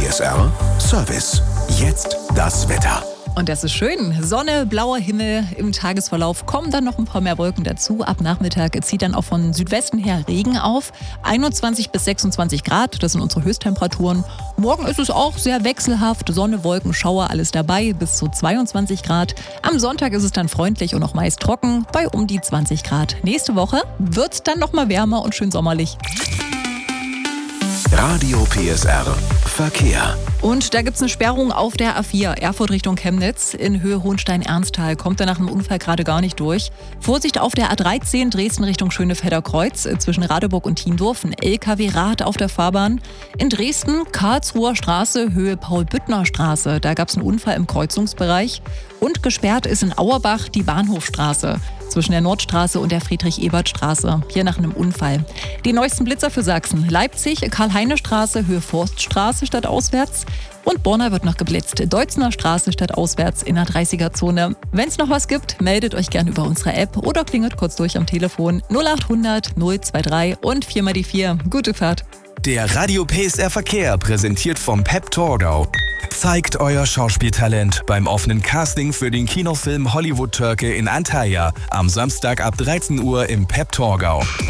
PSR Service. Jetzt das Wetter. Und das ist schön. Sonne, blauer Himmel. Im Tagesverlauf kommen dann noch ein paar mehr Wolken dazu. Ab Nachmittag zieht dann auch von Südwesten her Regen auf. 21 bis 26 Grad, das sind unsere Höchsttemperaturen. Morgen ist es auch sehr wechselhaft. Sonne, Wolken, Schauer, alles dabei, bis zu 22 Grad. Am Sonntag ist es dann freundlich und auch meist trocken, bei um die 20 Grad. Nächste Woche wird es dann noch mal wärmer und schön sommerlich. Radio PSR Verkehr. Und da gibt es eine Sperrung auf der A4, Erfurt Richtung Chemnitz. In Höhe Hohenstein-Ernsthal kommt er nach einem Unfall gerade gar nicht durch. Vorsicht auf der A13 Dresden Richtung Schöneffelder Kreuz. Zwischen Radeburg und Tiendorf ein LKW-Rad auf der Fahrbahn. In Dresden Karlsruher Straße, Höhe Paul-Büttner-Straße. Da gab es einen Unfall im Kreuzungsbereich. Und gesperrt ist in Auerbach die Bahnhofstraße zwischen der Nordstraße und der Friedrich-Ebert-Straße, hier nach einem Unfall. Die neuesten Blitzer für Sachsen. Leipzig, Karl-Heine-Straße, Höhe Forststraße stadtauswärts. Und Borna wird noch geblitzt. Deutzner Straße stadtauswärts in der 30er-Zone. Wenn es noch was gibt, meldet euch gerne über unsere App oder klingelt kurz durch am Telefon 0800 023 und 4 die 4. Gute Fahrt. Der Radio PSR Verkehr, präsentiert vom Pep Torgau. Zeigt euer Schauspieltalent beim offenen Casting für den Kinofilm Hollywood Türke in Antalya am Samstag ab 13 Uhr im Pep Torgau.